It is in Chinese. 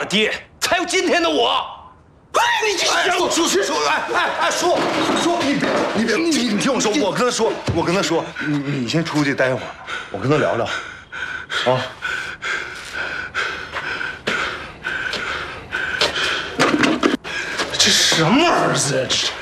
爹，才有今天的我。哎，你这叔，你听我说，我跟他说，你先出去待会儿，我跟他聊聊，啊。这什么儿子呀？